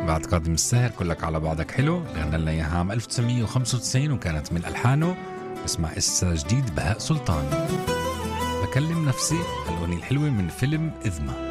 بعد قادم السهر كلك على بعضك حلو، غنى لنا اياها عام 1995 وكانت من الحانه. اسمع اسا جديد بهاء سلطان. بكلم نفسي، الأغنية الحلوة من فيلم إذمة.